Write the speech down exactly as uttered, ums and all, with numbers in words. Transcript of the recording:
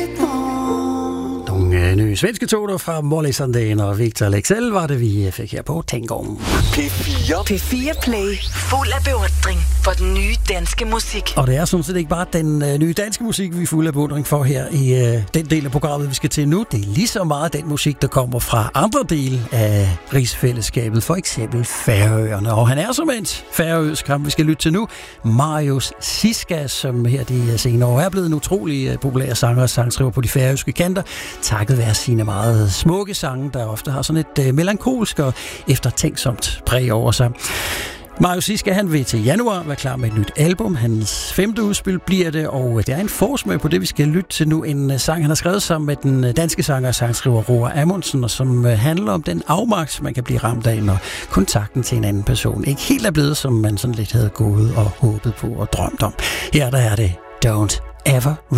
Nogle nye svenske toner fra Molly Sandén og Victor Leksell var det, vi fik her på Tango. P fire. P fire Play. Fuld af beundring for den nye danske musik. Og det er sådan set ikke bare den øh, nye danske musik, vi er fuld af beundring for her i øh, den del af programmet, vi skal til nu. Det er lige så meget den musik, der kommer fra andre dele af rigsfællesskabet, for eksempel Færøerne. Og han er som en færøsk, ham vi skal lytte til nu, Marius Siska, som her de senere år er blevet en utrolig øh, populær sanger og sangskriver på de færøske kanter, takket være sine meget smukke sange, der ofte har sådan et øh, melankolsk og eftertænksomt præg over sig. Marius Siska, han vil til januar være klar med et nyt album. Hans femte udspil bliver det, og det er en forsmag på det, vi skal lytte til nu. En sang, han har skrevet sammen med den danske sanger og sangskriver Roar Amundsen, og som handler om den afmagt, man kan blive ramt af, når kontakten til en anden person ikke helt er blevet, som man sådan lidt havde gået og håbet på og drømt om. Her der er det Don't Ever